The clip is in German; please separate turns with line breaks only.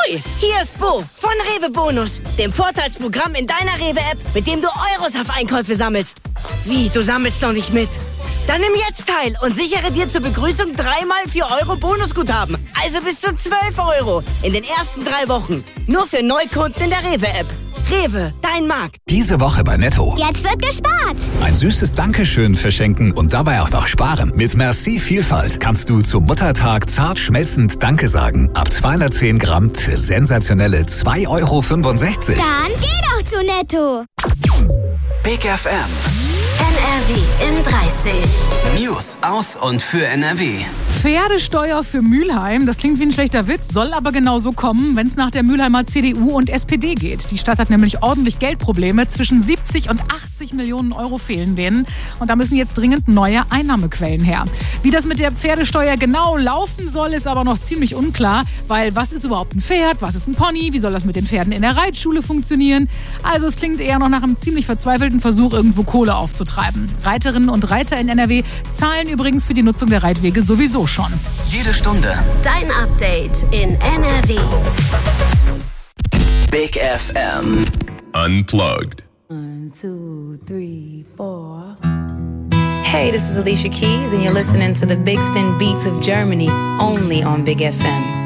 Neu! Hier ist Bo von Rewe Bonus, dem Vorteilsprogramm in deiner Rewe-App, mit dem du Euros auf Einkäufe sammelst. Wie, du sammelst noch nicht mit? Dann nimm jetzt teil und sichere dir zur Begrüßung 3x 4 Euro Bonusguthaben. Also bis zu 12 Euro in den ersten 3 Wochen. Nur für Neukunden in der Rewe-App. Rewe, dein Markt.
Diese Woche bei Netto.
Jetzt wird gespart.
Ein süßes Dankeschön verschenken und dabei auch noch sparen. Mit Merci Vielfalt kannst du zum Muttertag zart schmelzend Danke sagen. Ab 210 Gramm für sensationelle 2,65 Euro.
Dann geh doch zu Netto.
Big FM.
NRW in 30.
News aus und für NRW.
Pferdesteuer für Mülheim, das klingt wie ein schlechter Witz, soll aber genauso kommen, wenn es nach der Mülheimer CDU und SPD geht. Die Stadt hat nämlich ordentlich Geldprobleme. Zwischen 70 und 80 Millionen Euro fehlen denen. Und da müssen jetzt dringend neue Einnahmequellen her. Wie das mit der Pferdesteuer genau laufen soll, ist aber noch ziemlich unklar. Weil was ist überhaupt ein Pferd? Was ist ein Pony? Wie soll das mit den Pferden in der Reitschule funktionieren? Also es klingt eher noch nach einem ziemlich verzweifelten Versuch, irgendwo Kohle aufzutreiben. Reiterinnen und Reiter in NRW zahlen übrigens für die Nutzung der Reitwege sowieso schon.
Jede Stunde
Dein Update in NRW.
Big FM.
Unplugged.
1, 2, 3, 4. Hey, this is Alicia Keys, and you're listening to the Big Stin Beats of Germany, only on Big FM.